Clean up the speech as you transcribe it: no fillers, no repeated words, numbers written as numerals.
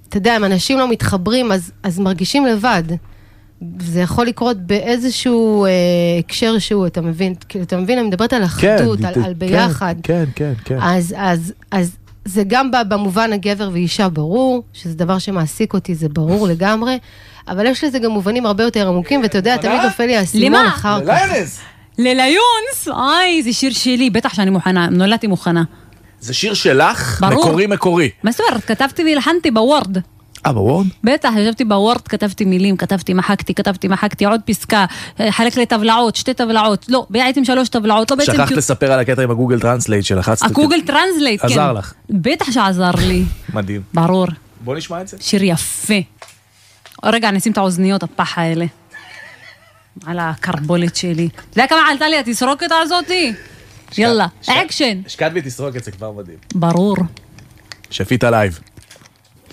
אתה יודע, אם אנשים לא מתחברים, אז מרגישים לבד. זה יכול לקרות באיזשהו הקשר שהוא, אתה מבין, אני מדברת על אחדות, על ביחד. כן. אז זה גם במובן הגבר ואישה ברור, שזה דבר שמעסיק אותי, זה ברור לגמרי, אבל יש לזה גם מובנים הרבה יותר עמוקים, ואתה יודע, תמיד נופל לי הסימון אחר כך. לליונס, זה שיר שלי, בטח שאני מוכנה, נולדתי מוכנה. זה שיר שלך? ברור. מקורי. מה זאת אומרת? כתבתי והלחנתי בוורד. בוורד? בטח, ישבתי בוורד, כתבתי מילים, כתבתי, מחקתי, עוד פסקה, חלק לטבלאות, 2 טבלאות, לא, בעצם 3 טבלאות, לא בעצם... שכחת לספר על הקטע עם הגוגל טרנסלייט שלחצת. הגוגל טרנסלייט, כן. עזר לך. בטח שעזר לי. מדהים. ברור. בוא נשמע את זה. שיר יפה. רגע, אני אשים את האוזניות, הפח האלה. על הקרבולת שלי. אתה יודע כמה עלתה לי התסרוקת הזאתי? יאללה, אקשן. השקעת בי תסרוקת, זה כבר מדהים. ברור. שפית לייב.